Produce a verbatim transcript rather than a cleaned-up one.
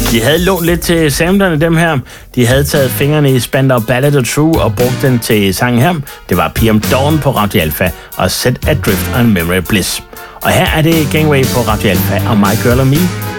De havde lånt lidt til samplerne, dem her. De havde taget fingrene i Spandau Ballet og True og brugt den til sangen her. Det var P M Dawn på Radio Alpha og Set Adrift on Memory Bliss. Og her er det Gangway på Radio Alpha og My Girl og Me.